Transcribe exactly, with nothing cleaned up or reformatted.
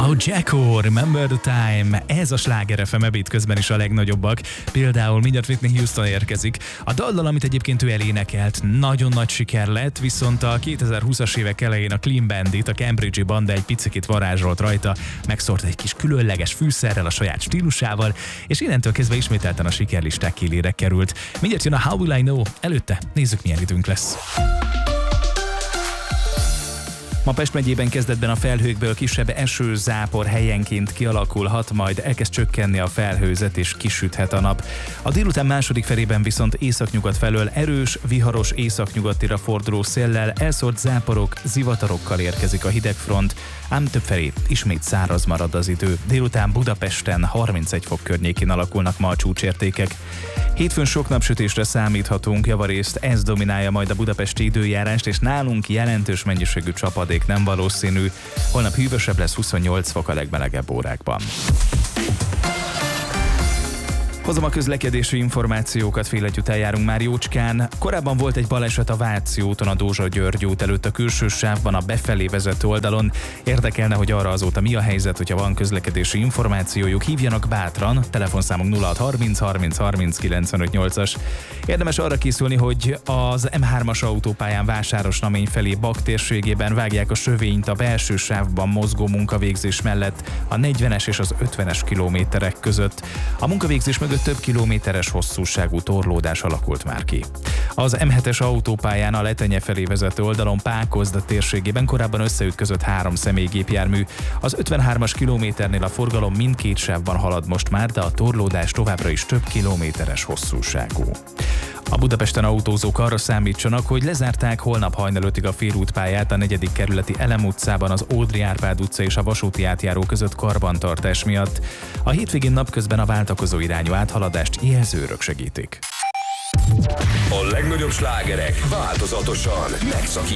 Oh, Jacko, Remember the Time. Ez a Sláger ef em ebéd közben is a legnagyobbak. Például mindjárt Whitney Houston érkezik. A dallal, amit egyébként ő elénekelt, nagyon nagy siker lett, viszont a kétezer-húszas évek elején a Clean Bandit, a Cambridge-i banda egy picit varázsolt rajta, megszórta egy kis különleges fűszerrel a saját stílusával, és innentől kezdve ismételten a sikerlisták élére került. Mindjárt jön a How Will I Know, előtte nézzük, milyen időnk lesz. Ma Pest megyében kezdetben a felhőkből kisebb esőzápor helyenként kialakulhat, majd elkezd csökkenni a felhőzet és kisüthet a nap. A délután második felében viszont északnyugat felől erős, viharos északnyugatira forduló széllel, elszórt záporok, zivatarokkal érkezik a hidegfront, ám többfelé ismét száraz marad az idő. Délután Budapesten harmincegy fok környékén alakulnak ma a csúcsértékek. Hétfőn sok napsütésre számíthatunk, javarészt ez dominálja majd a budapesti időjárást, és nálunk jelentős mennyiségű csapadék nem valószínű. Holnap hűvösebb lesz, huszonnyolc fok a legmelegebb órákban. Hozom a közlekedési információkat, fél egy után járunk már jócskán. Korábban volt egy baleset a Váci úton, a Dózsa-György út előtt a külső sávban, a befelé vezető oldalon. Érdekelne, hogy arra azóta mi a helyzet, hogyha van közlekedési információjuk, hívjanak bátran, telefonszámunk nulla hat harminc harminc harminc kilencvenöt nyolcas. Érdemes arra készülni, hogy az em hármas autópályán Vásárosnamény felé Bak térségében vágják a sövényt a belső sávban mozgó munkavégzés mellett a negyvenes és az ötvenes kilométerek között. A munkavégzés mögött több kilométeres hosszúságú torlódás alakult már ki. Az em hetes autópályán a Letenye felé vezető oldalon Pákozda térségében korábban összeütközött három személygépjármű. Az ötvenhármas kilométernél a forgalom mindkét sávban halad most már, de a torlódás továbbra is több kilométeres hosszúságú. A Budapesten autózók arra számítsanak, hogy lezárták holnap hajnal ötig a félútpályát a negyedik kerületi Elem utcában az Ódri Árpád utca és a vasúti átjáró között karbantartás miatt. A hétvégén napközben a váltakozó irányú áthaladást jelzőrök segítik. A legnagyobb slágerek változatosan megszakítják.